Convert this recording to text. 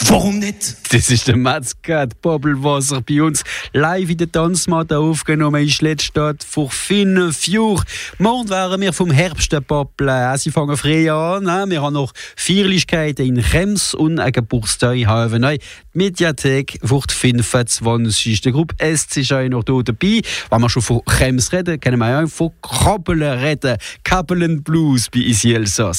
Warum nicht? Das ist der Matzgat Bobelwasser bei uns live in der Tanzmatte aufgenommen. Ist letzte vor 5 Jahren. Morgen wären wir vom Herbst Poppeln. Sie fangen frei an. Wir haben noch Feierlichkeiten in Krems und ein Geburtstag haben. Die Mediathek wird 25. Der Gruppe SC ist auch noch da dabei. Wenn wir schon von Krems reden, können wir auch von Krabbeln reden. Krabbeln Blues bei Isi Elsass.